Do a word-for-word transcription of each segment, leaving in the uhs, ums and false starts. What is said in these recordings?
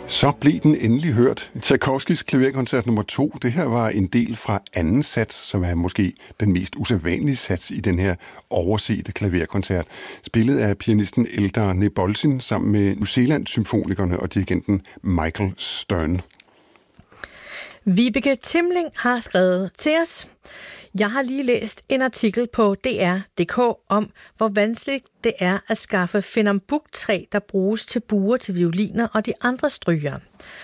Så blev den endelig hørt. Tchaikovskys klaverkoncert nummer to, det her var en del fra anden sats, som er måske den mest usædvanlige sats i den her oversete klaverkoncert. Spillet af pianisten Eldar Nebolsin sammen med New Zealand Symfonikerne og dirigenten Michael Stern. Vibeke Timling har skrevet til os. Jeg har lige læst en artikel på D R punktum D K om, hvor vanskeligt det er at skaffe Fenambuk-træ, der bruges til buer til violiner og de andre strygere.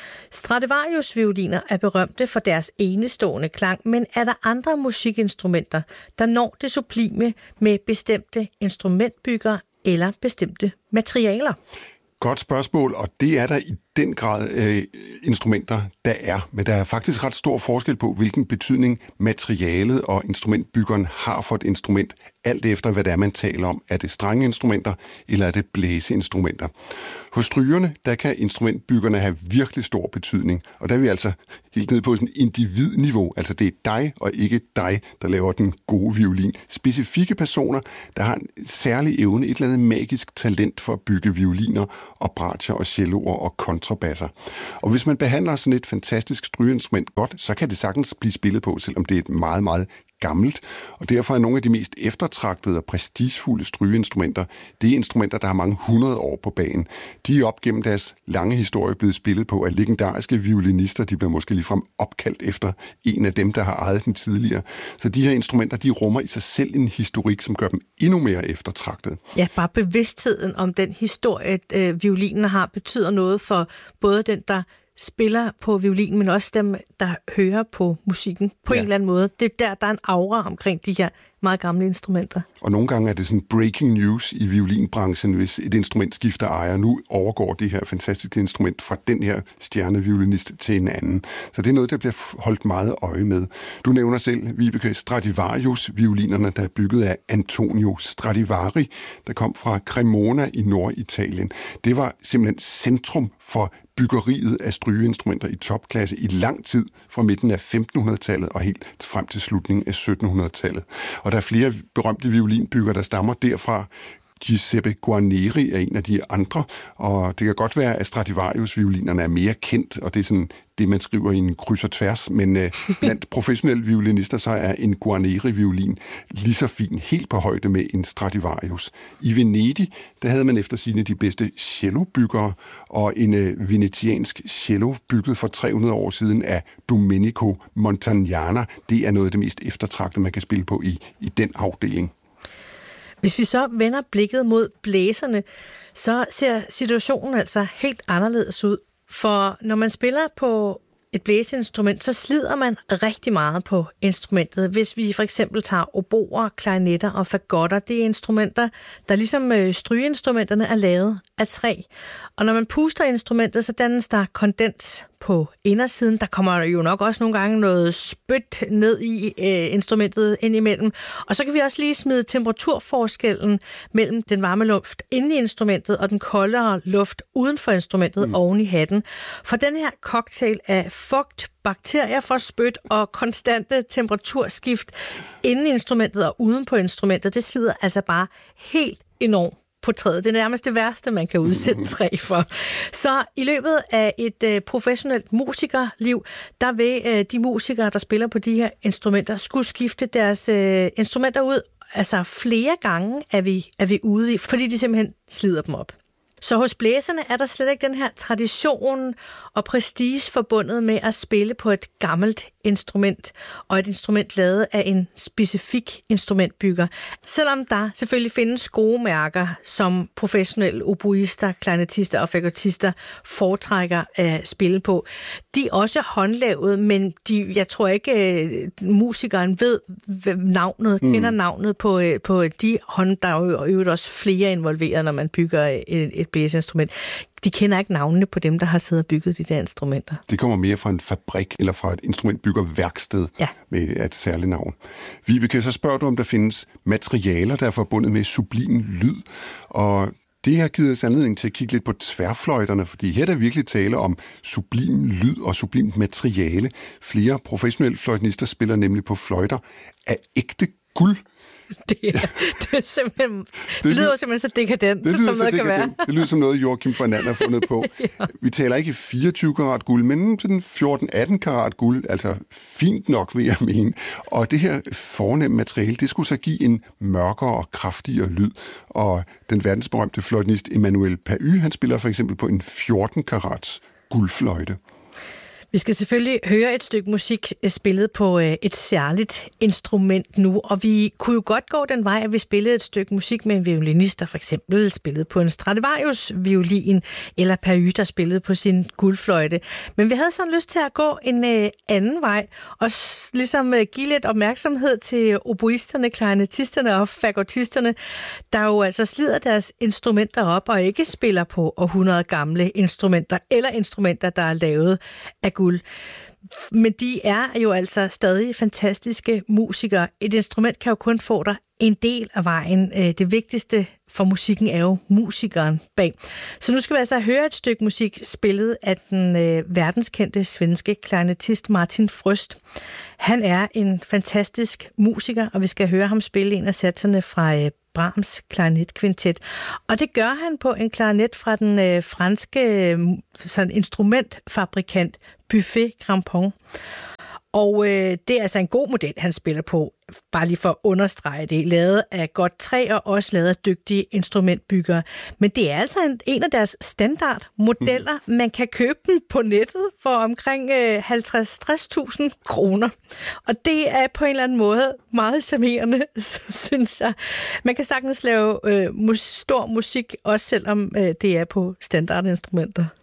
Stradivarius-violiner er berømte for deres enestående klang, men er der andre musikinstrumenter, der når det sublime med bestemte instrumentbygger eller bestemte materialer? Godt spørgsmål, og det er der i den grad øh, instrumenter, der er. Men der er faktisk ret stor forskel på, hvilken betydning materialet og instrumentbyggeren har for et instrument, alt efter hvad det er, man taler om. Er det strenge instrumenter, eller er det blæseinstrumenter? Hos strygerne, der kan instrumentbyggerne have virkelig stor betydning, og der er vi altså helt nede på sådan individniveau. Altså det er dig og ikke dig, der laver den gode violin. Specifikke personer, der har en særlig evne, et eller andet magisk talent for at bygge violiner og bratcher og celloer og kontrabasser. Og hvis man behandler sådan et fantastisk strygeinstrument godt, så kan det sagtens blive spillet på, selvom det er et meget, meget gammelt, og derfor er nogle af de mest eftertragtede og prestigefulde strygeinstrumenter, det er instrumenter, der har mange hundrede år på banen. De er op gennem deres lange historie blevet spillet på af legendariske violinister, de bliver måske ligefrem opkaldt efter en af dem, der har ejet den tidligere. Så de her instrumenter, de rummer i sig selv en historik, som gør dem endnu mere eftertragtede. Ja, bare bevidstheden om den historie, øh, violinen har, betyder noget for både den, der spiller på violin, men også dem, der hører på musikken på ja. en eller anden måde. Det er der, der er en aura omkring de her meget gamle instrumenter. Og nogle gange er det sådan breaking news i violinbranchen, hvis et instrument skifter ejer. Nu overgår det her fantastiske instrument fra den her stjerneviolinist til en anden. Så det er noget, der bliver holdt meget øje med. Du nævner selv, Vibeke, Stradivarius-violinerne, der er bygget af Antonio Stradivari, der kom fra Cremona i Norditalien. Det var simpelthen centrum for byggeriet af strygeinstrumenter i topklasse i lang tid, fra midten af femtenhundredetallet og helt frem til slutningen af syttenhundredetallet. Og der er flere berømte violinbyggere, der stammer derfra. Giuseppe Guarneri er en af de andre, og det kan godt være, at Stradivarius-violinerne er mere kendt, og det er sådan det, man skriver i en kryds og tværs, men øh, blandt professionelle violinister, så er en Guarneri-violin lige så fin, helt på højde med en Stradivarius. I Venedig, der havde man efter sine de bedste cellobyggere, og en øh, venetiansk cello bygget for tre hundrede år siden af Domenico Montagnana, det er noget af det mest eftertragtede, man kan spille på i, i den afdeling. Hvis vi så vender blikket mod blæserne, så ser situationen altså helt anderledes ud. For når man spiller på et blæseinstrument, så slider man rigtig meget på instrumentet. Hvis vi for eksempel tager oboer, klarinetter og fagotter, det er instrumenter, der ligesom strygeinstrumenterne er lavet af træ. Og når man puster instrumentet, så dannes der kondens på indersiden. Der kommer jo nok også nogle gange noget spyt ned i øh, instrumentet indimellem. Og så kan vi også lige smide temperaturforskellen mellem den varme luft inde i instrumentet og den koldere luft uden for instrumentet mm. oven i hatten. For den her cocktail af fugt, bakterier fra spyt og konstante temperaturskift inde i instrumentet og uden på instrumentet, det slider altså bare helt enormt på træet. Det er nærmest det værste, man kan udsætte træ for. Så i løbet af et øh, professionelt musikerliv, der vil øh, de musikere, der spiller på de her instrumenter, skulle skifte deres øh, instrumenter ud. Altså flere gange er vi, er vi ude i, fordi de simpelthen slider dem op. Så hos blæserne er der slet ikke den her tradition og prestige forbundet med at spille på et gammelt instrument, og et instrument lavet af en specifik instrumentbygger. Selvom der selvfølgelig findes gode mærker, som professionelle oboister, klarinettister og fagottister foretrækker at spille på. De er også håndlavet, men de, jeg tror ikke, at musikeren ved navnet, mm. kender navnet på, på de hånd. Der er jo også flere involveret, når man bygger et, et blæseinstrument. De kender ikke navnene på dem, der har siddet og bygget de der instrumenter. Det kommer mere fra en fabrik eller fra et instrumentbyggerværksted ja. med et særligt navn. Vibeke, så spørger du, om der findes materialer, der er forbundet med sublim lyd, og det har givet os anledning til at kigge lidt på tværfløjterne, fordi her er der virkelig tale om sublim lyd og sublimt materiale. Flere professionelle fløjtenister spiller nemlig på fløjter af ægte guld. Det, er, det, er simpelthen, det, det lyder det, simpelthen så dekadent, det lyder som så noget dekadent. kan være. Det lyder som noget, Joachim von And har fundet på. Ja. Vi taler ikke fireogtyve karat guld, men sådan fjorten atten karat guld, altså fint nok, vil jeg mene. Og det her fornemme materiale, det skulle så give en mørkere og kraftigere lyd. Og den verdensberømte fløjtenist Emmanuel Pahud, han spiller for eksempel på en fjorten karats guldfløjte. Vi skal selvfølgelig høre et stykke musik spillet på et særligt instrument nu, og vi kunne jo godt gå den vej, at vi spillede et stykke musik med en violinist, der for eksempel spillede på en Stradivarius-violin, eller Pahud, der spillede på sin guldfløjte. Men vi havde sådan lyst til at gå en anden vej, og ligesom give lidt opmærksomhed til oboisterne, klarinettisterne og fagottisterne, der jo altså slider deres instrumenter op og ikke spiller på århundrede gamle instrumenter, eller instrumenter, der er lavet af guld. Men de er jo altså stadig fantastiske musikere. Et instrument kan jo kun få dig en del af vejen. Det vigtigste for musikken er jo musikeren bag. Så nu skal vi altså høre et stykke musik spillet af den øh, verdenskendte svenske klarinettist Martin Fröst. Han er en fantastisk musiker, og vi skal høre ham spille en af satserne fra øh, Brahms klarinetkvintet. Og det gør han på en klarinet fra den øh, franske øh, sådan instrumentfabrikant Buffet Grampon. Og øh, det er altså en god model, han spiller på, bare lige for at understrege det, lavet af godt træ og også lavet af dygtige instrumentbyggere. Men det er altså en, en af deres standardmodeller. Mm. Man kan købe den på nettet for omkring øh, halvtreds til tres tusind kroner. Og det er på en eller anden måde meget charmerende, synes jeg. Man kan sagtens lave øh, mus- stor musik, også selvom øh, det er på standardinstrumenter.